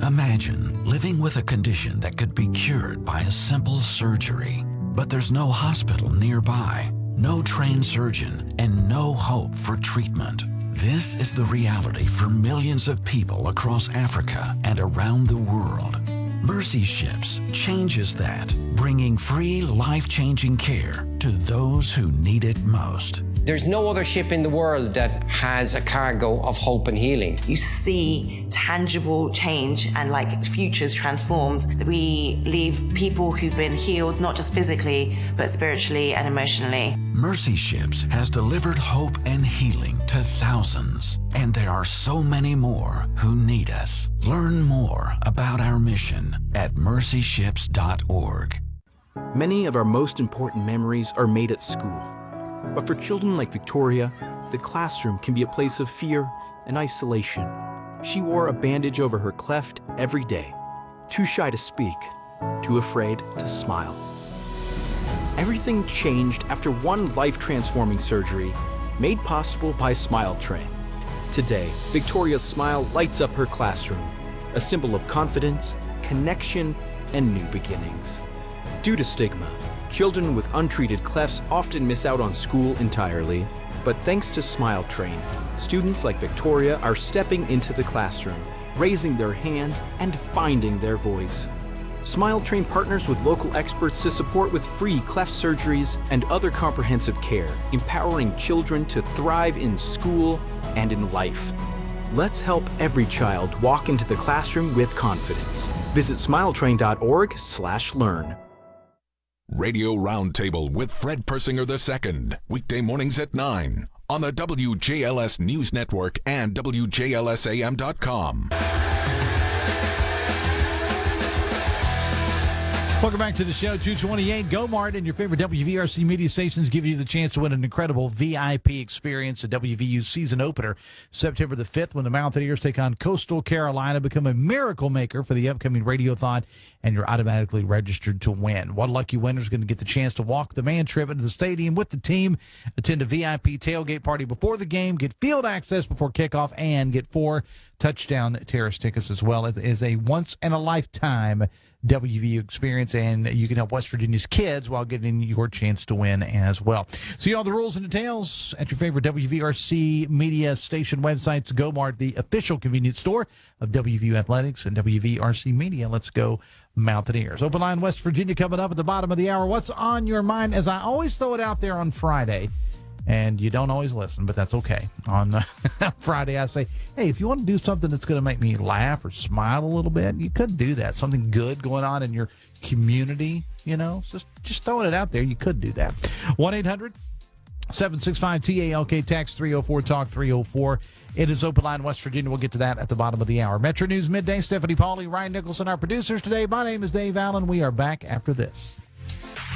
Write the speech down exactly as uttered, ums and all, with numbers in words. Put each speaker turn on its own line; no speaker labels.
Imagine living with a condition that could be cured by a simple surgery, but there's no hospital nearby, no trained surgeon, and no hope for treatment. This is the reality for millions of people across Africa and around the world. Mercy Ships changes that, bringing free, life-changing care to those who need it most.
There's no other ship in the world that has a cargo of hope and healing.
You see tangible change and like futures transformed. We leave people who've been healed, not just physically, but spiritually and emotionally.
Mercy Ships has delivered hope and healing to thousands, and there are so many more who need us. Learn more about our mission at mercy ships dot org.
Many of our most important memories are made at school. But for children like Victoria, the classroom can be a place of fear and isolation. She wore a bandage over her cleft every day, too shy to speak, too afraid to smile. Everything changed after one life-transforming surgery made possible by Smile Train. Today, Victoria's smile lights up her classroom, a symbol of confidence, connection, and new beginnings. Due to stigma, children with untreated clefts often miss out on school entirely, but thanks to Smile Train, students like Victoria are stepping into the classroom, raising their hands, and finding their voice. Smile Train partners with local experts to support with free cleft surgeries and other comprehensive care, empowering children to thrive in school and in life. Let's help every child walk into the classroom with confidence. Visit smile train dot org slash learn.
Radio Roundtable with Fred Persinger the Second, weekday mornings at nine on the W J L S News Network and W J L S A M dot com.
Welcome back to the show. two twenty-eight GoMart and your favorite W V R C media stations give you the chance to win an incredible V I P experience at W V U's season opener, September the fifth, when the Mountaineers take on Coastal Carolina. Become a miracle maker for the upcoming Radiothon, and you're automatically registered to win. One lucky winner is going to get the chance to walk the man trip into the stadium with the team, attend a V I P tailgate party before the game, get field access before kickoff, and get four touchdown terrace tickets as well. It is a once-in-a-lifetime W V U experience, and you can help West Virginia's kids while getting your chance to win as well. See all the rules and details at your favorite W V R C media station websites. GoMart, the official convenience store of W V U Athletics and W V R C Media. Let's go Mountaineers. Open line West Virginia coming up at the bottom of the hour. What's on your mind? As I always throw it out there on Friday, and you don't always listen, but that's okay. On uh, Friday, I say, hey, if you want to do something that's going to make me laugh or smile a little bit, you could do that. Something good going on in your community, you know, just just throwing it out there. You could do that. one eight hundred seven six five T A L K, text three oh four talk three oh four. It is Open Line West Virginia. We'll get to that at the bottom of the hour. Metro News Midday, Stephanie Pauly, Ryan Nicholson, our producers today. My name is Dave Allen. We are back after this.